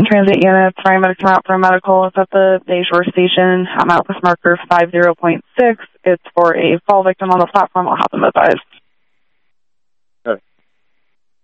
transit units. Paramedics are out for a medical. It's at the Bayshore station. I'm out with marker 50.6. It's for a fall victim on the platform. I'll have them advised.